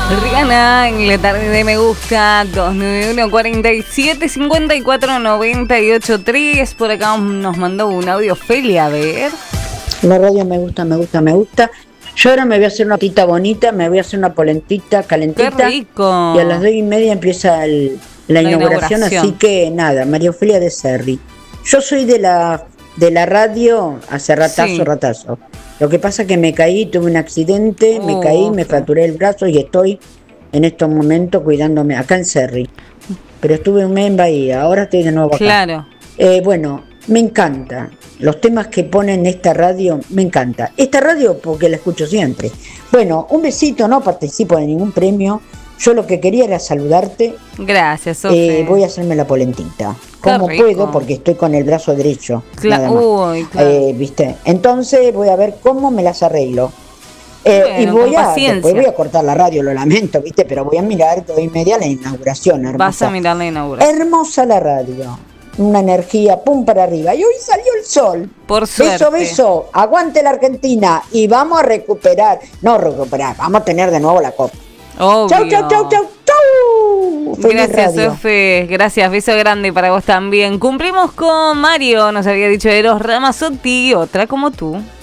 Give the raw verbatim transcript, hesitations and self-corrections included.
Rihanna en la tarde de Me Gusta, dos nueve uno, cuarenta y siete, cincuenta y cuatro, noventa y ocho, tres. Por acá nos mandó un audio Feli, a ver. La radio me gusta, me gusta, me gusta. Yo ahora me voy a hacer una tita bonita, me voy a hacer una polentita calentita. ¡Qué rico! Y a las dos y media empieza el, la, la inauguración, inauguración, así que nada, María Ofelia de Serri. Yo soy de la de la radio hace ratazo, sí. ratazo. Lo que pasa es que me caí, tuve un accidente, oh, me caí, me fracturé el brazo y estoy en estos momentos cuidándome acá en Serri. Pero estuve un mes en Bahía, ahora estoy de nuevo acá. Claro. Eh, bueno, me encanta. Los temas que ponen esta radio, me encanta. Esta radio porque la escucho siempre. Bueno, un besito, no participo de ningún premio. Yo lo que quería era saludarte. Gracias, Sofi. Eh, voy a hacerme la polentita. Como puedo, porque estoy con el brazo derecho. Claro. Uy, claro. Eh, ¿viste? Entonces voy a ver cómo me las arreglo. Eh, bueno, y voy a, después voy a cortar la radio, lo lamento, ¿viste? Pero voy a mirar dos y media la inauguración, hermosa. Vas a mirar la inauguración. Hermosa la radio. Una energía, pum para arriba. Y hoy salió el sol. Por suerte. Beso, beso. Aguante la Argentina. Y vamos a recuperar. No recuperar, vamos a tener de nuevo la copa. Obvio. Chau, chau, chau, chau, chau. Feliz Gracias, radio. Sofi. Gracias, beso grande para vos también. Cumplimos con Mario, nos había dicho Eros Ramazzotti, otra como tú.